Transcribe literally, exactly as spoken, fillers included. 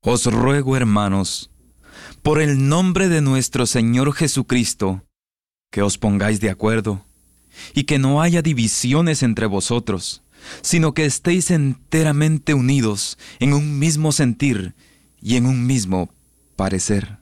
Os ruego, hermanos, por el nombre de nuestro Señor Jesucristo, que os pongáis de acuerdo, y que no haya divisiones entre vosotros, sino que estéis enteramente unidos en un mismo sentir y en un mismo parecer.